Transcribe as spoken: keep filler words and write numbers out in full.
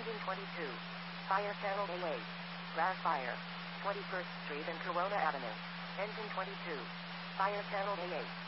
Engine twenty-two. Fire channel A eight. Grass fire. twenty-first Street and Corona Avenue. Engine twenty-two. Fire channel A eight.